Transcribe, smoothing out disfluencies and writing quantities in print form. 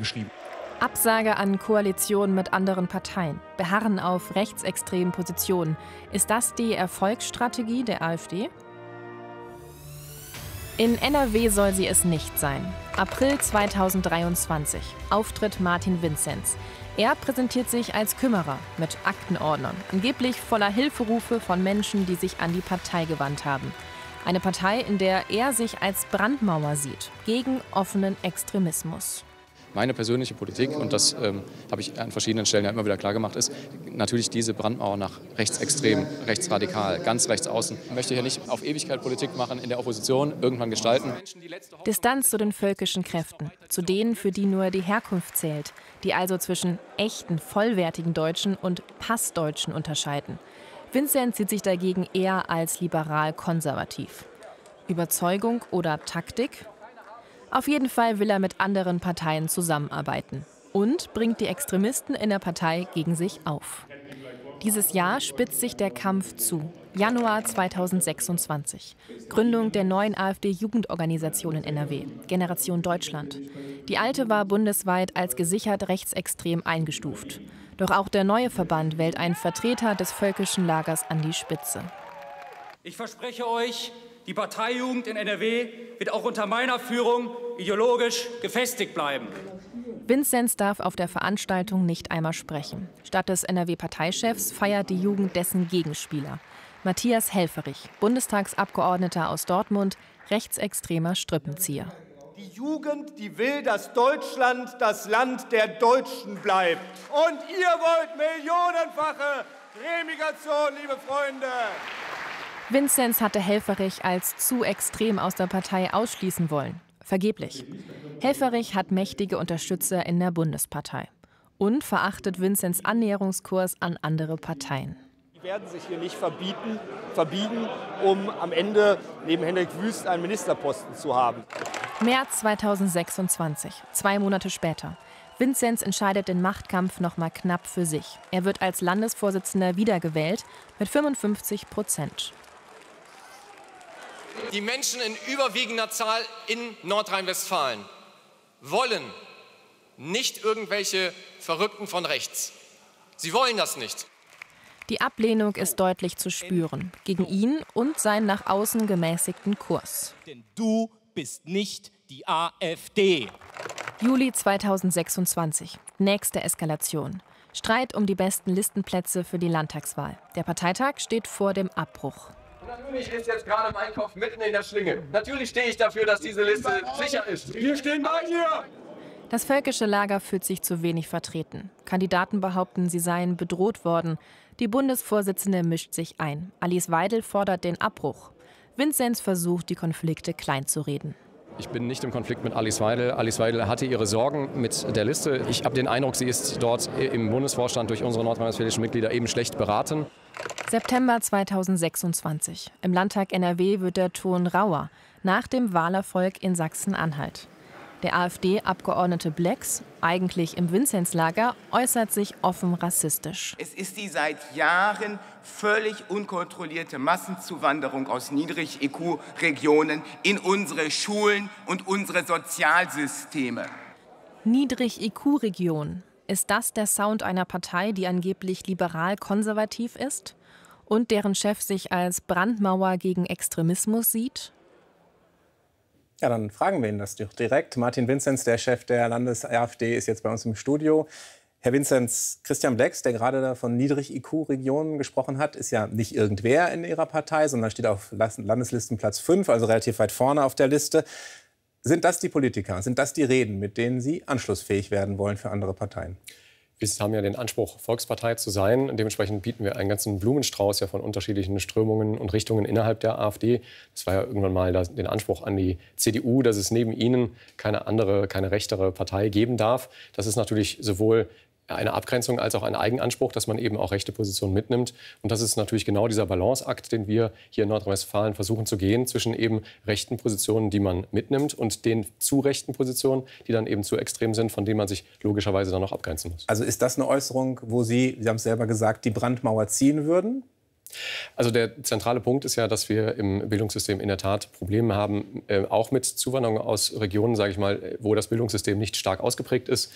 geschrieben. Absage an Koalitionen mit anderen Parteien, Beharren auf rechtsextremen Positionen. Ist das die Erfolgsstrategie der AfD? In NRW soll sie es nicht sein. April 2023. Auftritt Martin Vinzenz. Er präsentiert sich als Kümmerer mit Aktenordnern, angeblich voller Hilferufe von Menschen, die sich an die Partei gewandt haben. Eine Partei, in der er sich als Brandmauer sieht, gegen offenen Extremismus. Meine persönliche Politik, und das habe ich an verschiedenen Stellen ja immer wieder klargemacht, ist natürlich diese Brandmauer nach rechtsextrem, rechtsradikal, ganz rechts außen. Ich möchte hier nicht auf Ewigkeit Politik machen, in der Opposition irgendwann gestalten. Distanz zu den völkischen Kräften, zu denen, für die nur die Herkunft zählt, die also zwischen echten, vollwertigen Deutschen und Passdeutschen unterscheiden. Vinzenz sieht sich dagegen eher als liberal-konservativ. Überzeugung oder Taktik? Auf jeden Fall will er mit anderen Parteien zusammenarbeiten und bringt die Extremisten in der Partei gegen sich auf. Dieses Jahr spitzt sich der Kampf zu. Januar 2026. Gründung der neuen AfD-Jugendorganisation in NRW, Generation Deutschland. Die alte war bundesweit als gesichert rechtsextrem eingestuft. Doch auch der neue Verband wählt einen Vertreter des völkischen Lagers an die Spitze. Ich verspreche euch, die Parteijugend in NRW wird auch unter meiner Führung ideologisch gefestigt bleiben. Vinzenz darf auf der Veranstaltung nicht einmal sprechen. Statt des NRW-Parteichefs feiert die Jugend dessen Gegenspieler. Matthias Helfferich, Bundestagsabgeordneter aus Dortmund, rechtsextremer Strippenzieher. Die Jugend, die will, dass Deutschland das Land der Deutschen bleibt. Und ihr wollt millionenfache Remigration, liebe Freunde. Vinzenz hatte Helfferich als zu extrem aus der Partei ausschließen wollen. Vergeblich. Helfferich hat mächtige Unterstützer in der Bundespartei und verachtet Vinzenz' Annäherungskurs an andere Parteien. Die werden sich hier nicht verbiegen, um am Ende neben Hendrik Wüst einen Ministerposten zu haben. März 2026, 2 Monate später. Vinzenz entscheidet den Machtkampf noch mal knapp für sich. Er wird als Landesvorsitzender wiedergewählt mit 55%. Die Menschen in überwiegender Zahl in Nordrhein-Westfalen wollen nicht irgendwelche Verrückten von rechts. Sie wollen das nicht. Die Ablehnung ist deutlich zu spüren gegen ihn und seinen nach außen gemäßigten Kurs. Denn du bist nicht die AfD. Juli 2026. Nächste Eskalation. Streit um die besten Listenplätze für die Landtagswahl. Der Parteitag steht vor dem Abbruch. Natürlich ist jetzt gerade mein Kopf mitten in der Schlinge. Natürlich stehe ich dafür, dass diese Liste sicher ist. Wir stehen bei dir! Das völkische Lager fühlt sich zu wenig vertreten. Kandidaten behaupten, sie seien bedroht worden. Die Bundesvorsitzende mischt sich ein. Alice Weidel fordert den Abbruch. Vinzenz versucht, die Konflikte kleinzureden. Ich bin nicht im Konflikt mit Alice Weidel. Alice Weidel hatte ihre Sorgen mit der Liste. Ich habe den Eindruck, sie ist dort im Bundesvorstand durch unsere nordrhein-westfälischen Mitglieder eben schlecht beraten. September 2026. Im Landtag NRW wird der Ton rauer nach dem Wahlerfolg in Sachsen-Anhalt. Der AfD-Abgeordnete Blex, eigentlich im Vinzenz-Lager, äußert sich offen rassistisch. Es ist die seit Jahren völlig unkontrollierte Massenzuwanderung aus Niedrig-IQ-Regionen in unsere Schulen und unsere Sozialsysteme. Niedrig-IQ-Region. Ist das der Sound einer Partei, die angeblich liberal-konservativ ist und deren Chef sich als Brandmauer gegen Extremismus sieht? Ja, dann fragen wir ihn das doch direkt. Martin Vinzenz, der Chef der Landes-AfD, ist jetzt bei uns im Studio. Herr Vinzenz, Christian Blex, der gerade von Niedrig-IQ-Regionen gesprochen hat, ist ja nicht irgendwer in Ihrer Partei, sondern steht auf Landeslistenplatz 5, also relativ weit vorne auf der Liste. Sind das die Politiker, sind das die Reden, mit denen Sie anschlussfähig werden wollen für andere Parteien? Wir haben ja den Anspruch, Volkspartei zu sein. Dementsprechend bieten wir einen ganzen Blumenstrauß ja von unterschiedlichen Strömungen und Richtungen innerhalb der AfD. Das war ja irgendwann mal den Anspruch an die CDU, dass es neben ihnen keine andere, keine rechtere Partei geben darf. Das ist natürlich sowohl eine Abgrenzung als auch ein Eigenanspruch, dass man eben auch rechte Positionen mitnimmt. Und das ist natürlich genau dieser Balanceakt, den wir hier in Nordrhein-Westfalen versuchen zu gehen, zwischen eben rechten Positionen, die man mitnimmt, und den zu rechten Positionen, die dann eben zu extrem sind, von denen man sich logischerweise dann noch abgrenzen muss. Also ist das eine Äußerung, wo Sie haben es selber gesagt, die Brandmauer ziehen würden? Also der zentrale Punkt ist ja, dass wir im Bildungssystem in der Tat Probleme haben, auch mit Zuwanderung aus Regionen, sage ich mal, wo das Bildungssystem nicht stark ausgeprägt ist.